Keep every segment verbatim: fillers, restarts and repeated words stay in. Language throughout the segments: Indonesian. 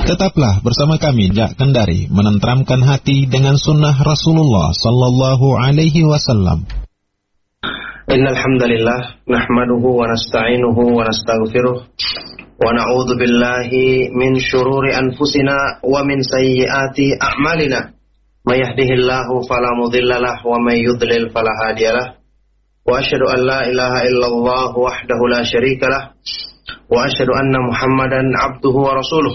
Tetaplah bersama kami Jak Kendari menenteramkan hati dengan sunnah Rasulullah sallallahu alaihi wasallam. Innal hamdalillah nahmaduhu wa nasta'inuhu wa nastaghfiruh wa na'udzu billahi min shururi anfusina wa min sayyiati a'malina. May yahdihillahu fala mudhillalah wa may yudlil fala hadiyalah. Wa asyhadu an la ilaha illallah wahdahu la syarikalah wa asyhadu anna Muhammadan abduhu wa rasuluh.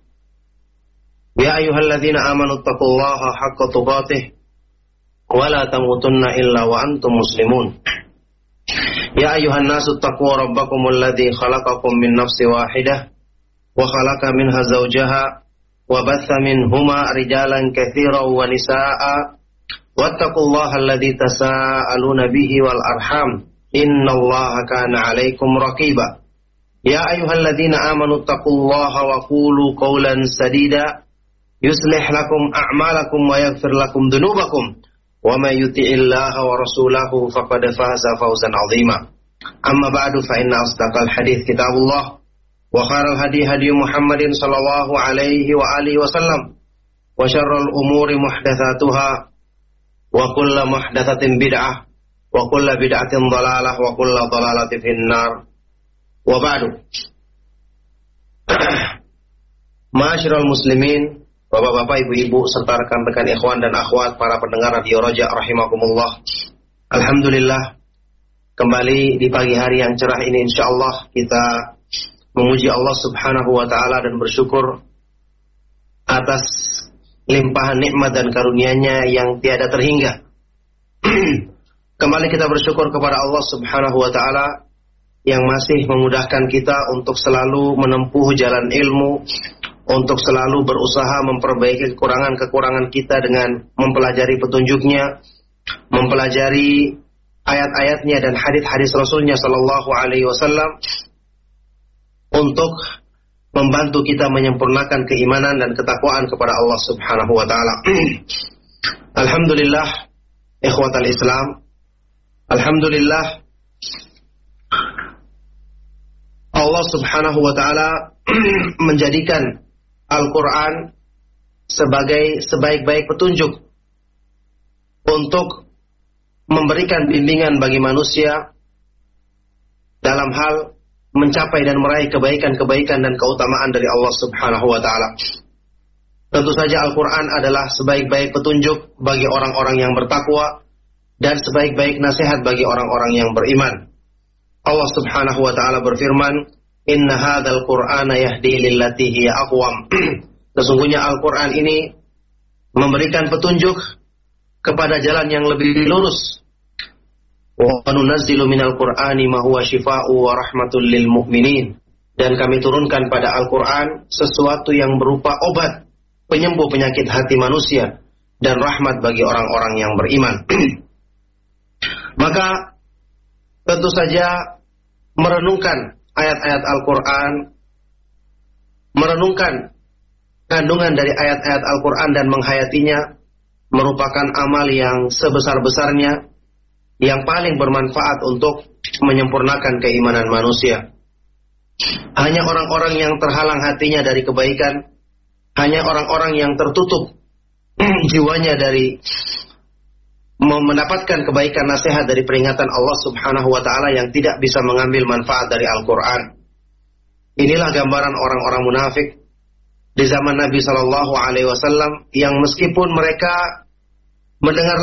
Ya ayyuhalladzina amanu taqullaha haqqa tuqatih wa la tamutunna illa wa antum muslimun. Ya ayyuhan nasu taqu rabbakumul ladzi khalaqakum min nafsin wahidah wa khalaqa minha zawjaha wa batha minhuma rijalan katsiran wa nisaa'a wattaqullaha alladzi tasaaluna bihi wal arham innallaha kana 'alaikum raqiba. Ya ayyuhalladzina amanu taqullaha wa qulu qawlan sadida yuslih lakum a'malakum wa yaghfir lakum dhunubakum wa may yuti'illaha wa rasulahu faqad faza fawzan 'azima. Amma ba'du fa inna asdaqal hadits kitabullah wa khairal hadi hadi Muhammadin sallallahu alaihi wa alihi wasallam wa syarrul umuri muhdatsatuha wa kullu muhdatsatin bid'ah wa kullu bid'atin dhalalah wa kullu dhalalatin finnar. Wa ba'du. Ma'asyiral muslimin, Bapak-bapak, ibu-ibu, serta rekan-rekan ikhwan dan akhwat para pendengar Radio Raja rahimakumullah. Alhamdulillah, kembali di pagi hari yang cerah ini insyaallah kita memuji Allah Subhanahu wa taala dan bersyukur atas limpahan nikmat dan karunia-Nya yang tiada terhingga. Kembali kita bersyukur kepada Allah Subhanahu wa taala yang masih memudahkan kita untuk selalu menempuh jalan ilmu, untuk selalu berusaha memperbaiki kekurangan-kekurangan kita dengan mempelajari petunjuknya, mempelajari ayat-ayatnya dan hadis-hadis Rasulnya Sallallahu Alaihi Wasallam untuk membantu kita menyempurnakan keimanan dan ketakwaan kepada Allah Subhanahu Wa Taala. Alhamdulillah, ikhwatal Islam. Alhamdulillah, Allah Subhanahu Wa Taala menjadikan Al-Quran sebagai sebaik-baik petunjuk untuk memberikan bimbingan bagi manusia dalam hal mencapai dan meraih kebaikan-kebaikan dan keutamaan dari Allah Subhanahu wa taala. Tentu saja Al-Quran adalah sebaik-baik petunjuk bagi orang-orang yang bertakwa dan sebaik-baik nasihat bagi orang-orang yang beriman. Allah Subhanahu wa taala berfirman, Inna hadzal Qur'ana yahdi lillati hiya aqwam. Sesungguhnya Al-Qur'an ini memberikan petunjuk kepada jalan yang lebih lurus. Wa nunazzilu minal Qur'ani ma huwa syifaa'u wa rahmatul lil mu'minin. Dan kami turunkan pada Al-Qur'an sesuatu yang berupa obat penyembuh penyakit hati manusia dan rahmat bagi orang-orang yang beriman. Maka tentu saja merenungkan ayat-ayat Al-Quran, merenungkan kandungan dari ayat-ayat Al-Quran dan menghayatinya merupakan amal yang sebesar-besarnya, yang paling bermanfaat untuk menyempurnakan keimanan manusia. Hanya orang-orang yang terhalang hatinya dari kebaikan, hanya orang-orang yang tertutup jiwanya dari mendapatkan kebaikan nasihat dari peringatan Allah Subhanahu wa taala yang tidak bisa mengambil manfaat dari Al-Qur'an. Inilah gambaran orang-orang munafik di zaman Nabi sallallahu alaihi wasallam yang meskipun mereka mendengar